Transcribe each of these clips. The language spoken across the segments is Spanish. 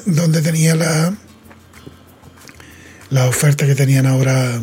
donde tenía la oferta que tenían ahora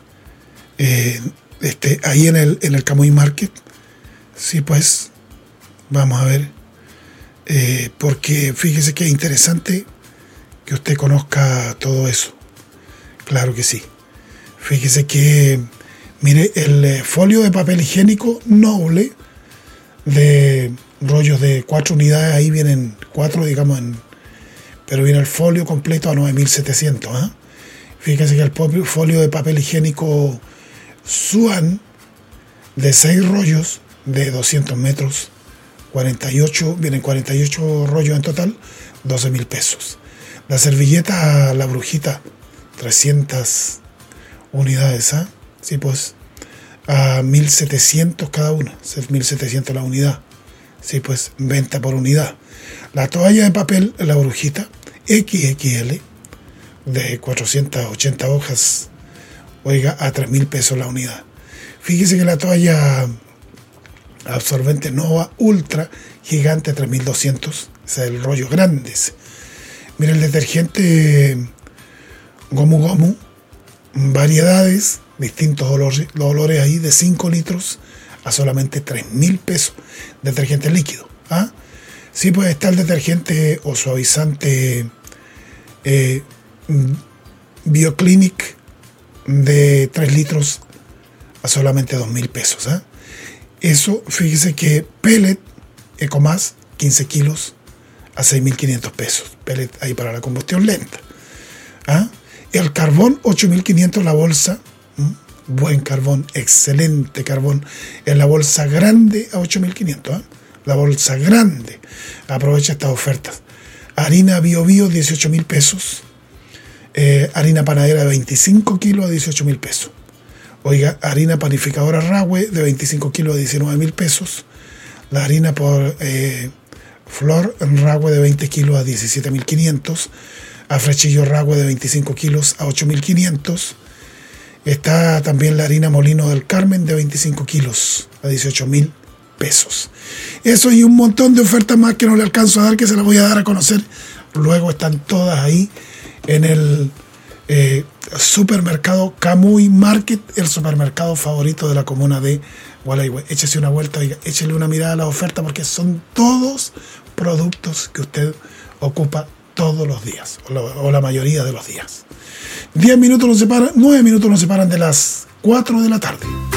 ahí en el Camuy Market. Sí, pues vamos a ver, porque fíjese que es interesante que usted conozca todo eso. Claro que sí. Fíjese que, mire, el folio de papel higiénico noble de rollos de 4 unidades, ahí vienen 4, digamos, pero viene el folio completo a 9.700. Fíjese que el folio de papel higiénico Swan de 6 rollos de 200 metros, vienen 48 rollos en total, 12.000 pesos. La servilleta La Brujita, 300 unidades, sí, pues, a 1.700 cada una, 1.700 la unidad, sí, pues, venta por unidad. La toalla de papel La Brujita, XXL, de 480 hojas, oiga, a 3.000 pesos la unidad. Fíjese que la toalla absorbente Nova Ultra gigante, 3.200, es el rollo grande. Mira, el detergente Gomu Gomu, variedades, distintos olores ahí, de 5 litros a solamente 3.000 pesos. Detergente líquido. Sí, pues está el detergente o suavizante Bioclinic de 3 litros a solamente 2.000 pesos. Eso, fíjese que pellet Ecomas, 15 kilos a 6.500 pesos. Pellet ahí para la combustión lenta. El carbón, 8.500 la bolsa. Buen carbón, excelente carbón. En la bolsa grande a 8.500. La bolsa grande. Aprovecha estas ofertas. Harina Bio Bio, 18.000 pesos. Harina panadera de 25 kilos a 18.000 pesos. Oiga, harina panificadora Rahue de 25 kilos a 19.000 pesos. La harina por flor Rahue de 20 kilos a 17.500. Afrechillo Rahue de 25 kilos a 8.500. Está también la harina Molino del Carmen de 25 kilos a 18.000 pesos. Eso y un montón de ofertas más que no le alcanzo a dar, que se las voy a dar a conocer. Luego están todas ahí en el supermercado Camuy Market, el supermercado favorito de la comuna de Gualeguay. Échese una vuelta, échele una mirada a la oferta, porque son todos productos que usted ocupa todos los días, o la mayoría de los días. 9 minutos nos separan de las 4 de la tarde.